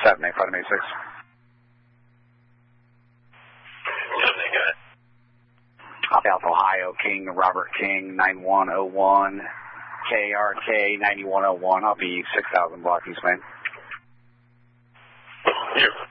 7, 8586. 7, go ahead. Copy Alpha Ohio, King, Robert King, 9101, KRK, 9101. I'll be 6,000 block East Main. Here.